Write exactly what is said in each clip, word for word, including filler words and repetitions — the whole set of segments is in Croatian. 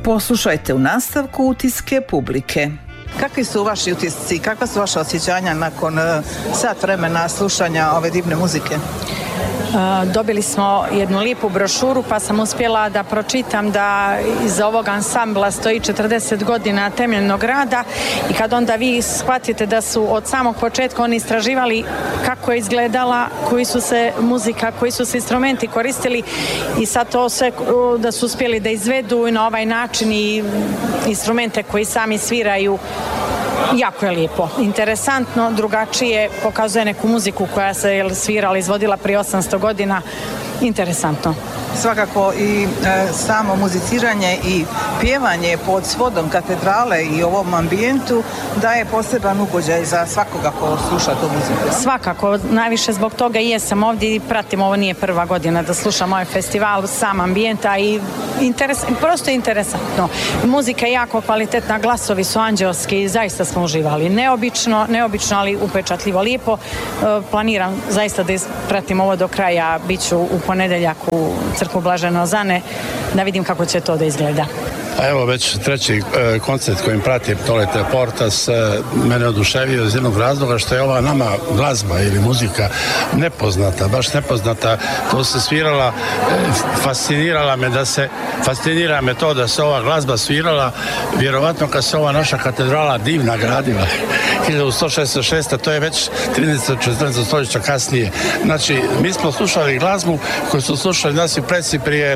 Poslušajte u nastavku utiske publike. Kakvi su vaši utisci, kakva su vaša osjećanja nakon sat vremena slušanja ove divne muzike? Dobili smo jednu lijepu brošuru pa sam uspjela da pročitam da iza ovog ansambla stoji četrdeset godina temeljnog rada i kad onda vi shvatite da su od samog početka oni istraživali kako je izgledala, koji su se muzika, koji su se instrumenti koristili i sad to sve da su uspjeli da izvedu i na ovaj način i instrumente koji sami sviraju. Jako je lijepo, interesantno, drugačije, pokazuje neku muziku koja se svirala, izvodila prije osamsto godina, interesantno. Svakako i e, samo muziciranje i pjevanje pod svodom katedrale i ovom ambijentu daje poseban ugođaj za svakoga ko sluša tu muziku. Svakako, najviše zbog toga i jesam ovdje i pratim, ovo nije prva godina da slušam ovaj festival, sam ambijenta i interes, prosto je interesantno. Muzika je jako kvalitetna, glasovi su anđelski i zaista smo uživali. Neobično, neobično, ali upečatljivo lijepo. E, planiram zaista da pratim ovo do kraja, bit ću u ponedeljak u crkvu Blažene Ozane, da vidim kako će to da izgleda. A evo već treći e, koncert kojim pratim Tolete Portas e, mene oduševio iz jednog razloga što je ova nama glazba ili muzika nepoznata, baš nepoznata. To se svirala, e, fascinirala me da se, fascinira me to da se ova glazba svirala, vjerovatno kad se ova naša katedrala divna gradila hiljadu sto šezdeset šeste. to je već trinaesto četrnaesto stoljeća kasnije. Znači, mi smo slušali glazbu koju su slušali naši preci prije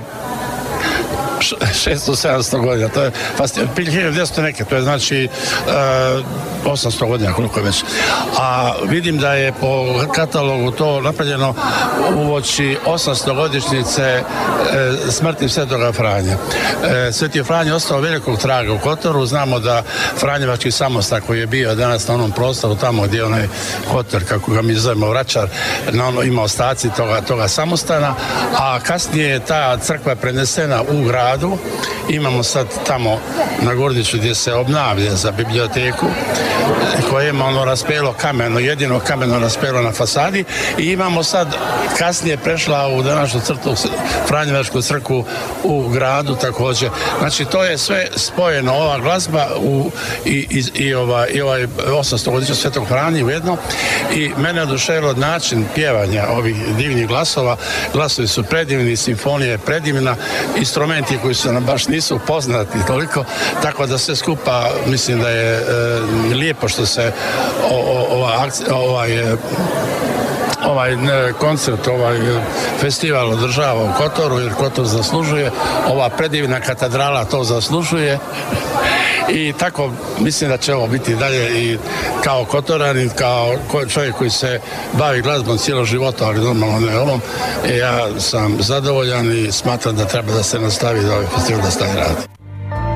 šesto sedamsto godina, to je hiljadu dvjesto neke, to je znači uh, osamsto godina koliko je već. A vidim da je po katalogu to napravljeno uoči osamsto godišnjice e, smrti Svetoga Franje. E, Sveti Franje je ostao velikog traga u Kotoru, znamo da Franjevački samostan koji je bio danas na onom prostoru tamo gdje je onaj Kotor, kako ga mi zovemo Vračar, na ono ima ostaci toga, toga samostana, a kasnije je ta crkva prenesena u gradu. Imamo sad tamo na Gordiću gdje se obnavlja za biblioteku koje ima ono raspelo kameno, jedino kameno raspelo na fasadi i imamo sad kasnije prešla u današnju crtu Franjevačku crkvu u gradu također. Znači to je sve spojeno, ova glazba u, i, i, i, ova, i ovaj osamsto godišnja Svetog Franje u jedno i mene oduševilo način pjevanja ovih divnih glasova. Glasovi su predivni, simfonija je predivna, instrumenti koji su nam baš nisu poznati toliko, tako da sve skupa mislim da je e, lijepo što se o, o, ova akcija, ovaj ovaj koncert, ovaj festival održava u Kotoru, jer Kotor zaslužuje, ova predivna katedrala to zaslužuje i tako mislim da će ovo biti dalje i kao Kotoranin, kao čovjek koji se bavi glazbom cijelo života, ali normalno ne ovom, ja sam zadovoljan i smatram da treba da se nastavi da ovaj festival da stavi radi.